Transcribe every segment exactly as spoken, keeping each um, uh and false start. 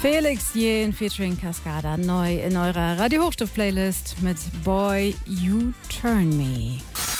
Felix Jähn featuring Cascada neu in eurer Radio Hochstift-Playlist mit Boy You Turn Me.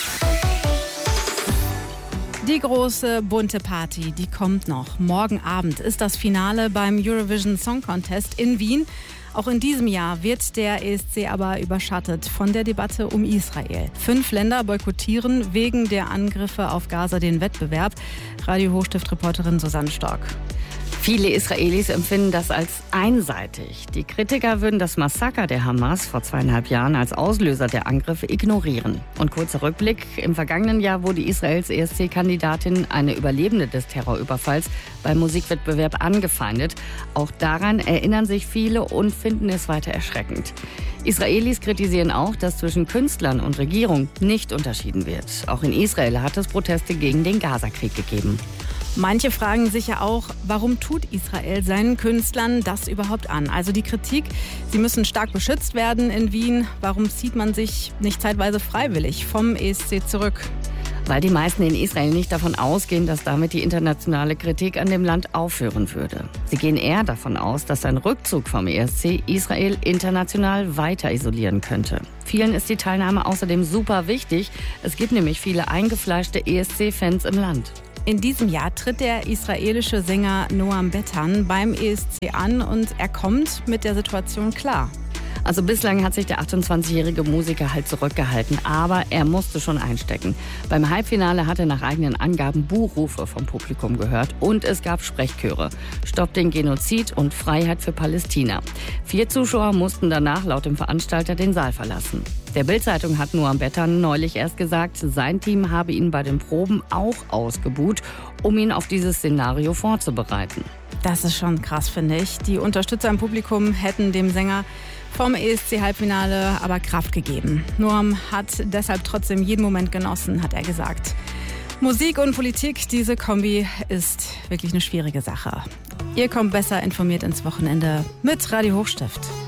Die große bunte Party, die kommt noch. Morgen Abend ist das Finale beim Eurovision Song Contest in Wien. Auch in diesem Jahr wird der E S C aber überschattet von der Debatte um Israel. Fünf Länder boykottieren wegen der Angriffe auf Gaza den Wettbewerb. Radio Hochstift-Reporterin Susanne Stork. Viele Israelis empfinden das als einseitig. Die Kritiker würden das Massaker der Hamas vor zweieinhalb Jahren als Auslöser der Angriffe ignorieren. Und kurzer Rückblick: Im vergangenen Jahr wurde Israels E S C-Kandidatin, eine Überlebende des Terrorüberfalls, beim Musikwettbewerb angefeindet. Auch daran erinnern sich viele und finden es weiter erschreckend. Israelis kritisieren auch, dass zwischen Künstlern und Regierung nicht unterschieden wird. Auch in Israel hat es Proteste gegen den Gazakrieg gegeben. Manche fragen sich ja auch, warum tut Israel seinen Künstlern das überhaupt an? Also die Kritik, sie müssen stark beschützt werden in Wien. Warum zieht man sich nicht zeitweise freiwillig vom E S C zurück? Weil die meisten in Israel nicht davon ausgehen, dass damit die internationale Kritik an dem Land aufhören würde. Sie gehen eher davon aus, dass ein Rückzug vom E S C Israel international weiter isolieren könnte. Vielen ist die Teilnahme außerdem super wichtig. Es gibt nämlich viele eingefleischte E S C-Fans im Land. In diesem Jahr tritt der israelische Sänger Noam Bettan beim E S C an und er kommt mit der Situation klar. Also bislang hat sich der achtundzwanzigjährige Musiker halt zurückgehalten, aber er musste schon einstecken. Beim Halbfinale hat er nach eigenen Angaben Buhrufe vom Publikum gehört und es gab Sprechchöre. Stopp den Genozid und Freiheit für Palästina. Vier Zuschauer mussten danach laut dem Veranstalter den Saal verlassen. Der Bild-Zeitung hat Noam Bettan neulich erst gesagt, sein Team habe ihn bei den Proben auch ausgebuht, um ihn auf dieses Szenario vorzubereiten. Das ist schon krass, finde ich. Die Unterstützer im Publikum hätten dem Sänger vom E S C-Halbfinale aber Kraft gegeben. Noam hat deshalb trotzdem jeden Moment genossen, hat er gesagt. Musik und Politik, diese Kombi ist wirklich eine schwierige Sache. Ihr kommt besser informiert ins Wochenende mit Radio Hochstift.